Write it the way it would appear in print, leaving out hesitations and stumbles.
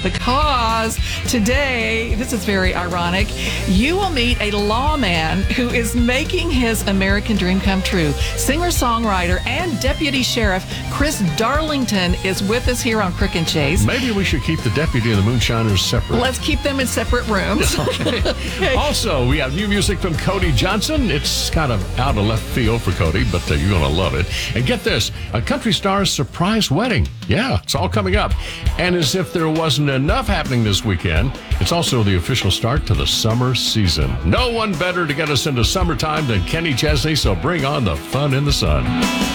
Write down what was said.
because today, this is very ironic, you will meet a lawman who is making his American dream come true. Singer-songwriter and deputy sheriff Chris Darlington is with us here on Crook and Chase. Maybe we should keep the deputy and the moonshiners separate. Let's keep them in separate rooms. Okay. Also, we have new music from Cody Johnson. It's kind of out of left field for Cody, but you're going to love it. And get this, a country star's surprise wedding. Yeah, it's all coming up. And as if there wasn't enough happening this weekend, it's also the official start to the summer season. No one better to get us into summertime than Kenny Chesney, so bring on the fun in the sun.